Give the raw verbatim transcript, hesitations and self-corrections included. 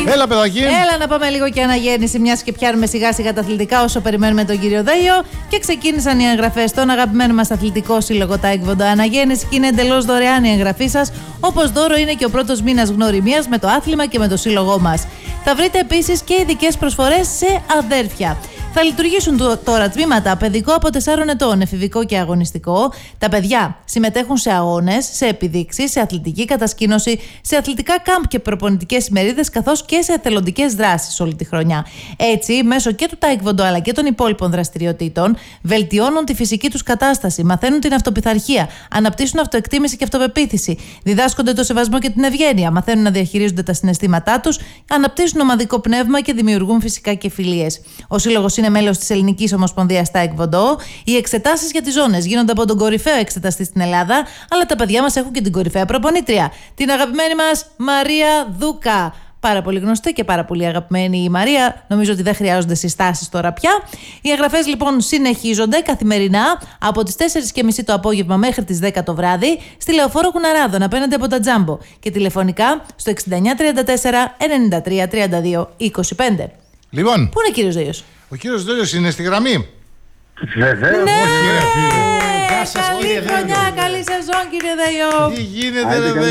Έλα, παιδάκι. Έλα να πάμε λίγο και αναγέννηση, μιας και πιάνουμε σιγά σιγά τα αθλητικά όσο περιμένουμε τον κύριο Δέλιο. Και ξεκίνησαν οι εγγραφές στον αγαπημένο μας αθλητικό σύλλογο Taekwondo Αναγέννηση και είναι εντελώς δωρεάν η εγγραφή σας. Όπως δώρο είναι και ο πρώτος μήνας γνωριμίας με το άθλημα και με το σύλλογό μας. Θα βρείτε επίσης και ειδικές προσφορές σε αδέρφια. Θα λειτουργήσουν τώρα τμήματα παιδικό από τεσσάρων ετών, εφηβικό και αγωνιστικό. Τα παιδιά συμμετέχουν σε αγώνες, σε επιδείξεις, σε αθλητική κατασκήνωση, σε αθλητικά κάμπ και προπονητικές ημερίδες, καθώς και σε εθελοντικές δράσεις όλη τη χρονιά. Έτσι, μέσω και του Taekwondo αλλά και των υπόλοιπων δραστηριοτήτων, βελτιώνουν τη φυσική τους κατάσταση, μαθαίνουν την αυτοπιθαρχία, αναπτύσσουν αυτοεκτίμηση και αυτοπεποίθηση, διδάσκονται το σεβασμό και την ευγένεια, μαθαίνουν να διαχειρίζονται τα συναισθήματά τους, αναπτύσσουν ομαδικό πνεύμα και δημιουργούν φυσικά και φιλίες. Ο σύλλογος είναι μέλος της Ελληνικής Ομοσπονδίας Taekwondo. Οι εξετάσεις για τις ζώνες γίνονται από τον κορυφαίο εξεταστή στην Ελλάδα, αλλά τα παιδιά μας έχουν και την κορυφαία προπονήτρια, την αγαπημένη μας Μαρία Δούκα. Πάρα πολύ γνωστή και πάρα πολύ αγαπημένη η Μαρία. Νομίζω ότι δεν χρειάζονται συστάσεις τώρα πια. Οι εγγραφές λοιπόν συνεχίζονται καθημερινά από τις τέσσερις και μισή το απόγευμα μέχρι τις δέκα το βράδυ στη Λεωφόρο Κουναράδων απέναντι από τα Τζάμπο και τηλεφωνικά στο εξήντα εννιά τριάντα τέσσερα ενενήντα τρία τριάντα δύο είκοσι πέντε. Λοιπόν, πού είναι ο κύριος Δέλιος? Ο κύριος Δέλιος είναι στη γραμμή. Βεβαίως. Ναι! Όχι, ρε φίλε. Γεια σας, Καλή κύριε χρονιά, Δέλιο. καλή σεζόν, κύριε Δέλιο. Τι γίνεται, ρε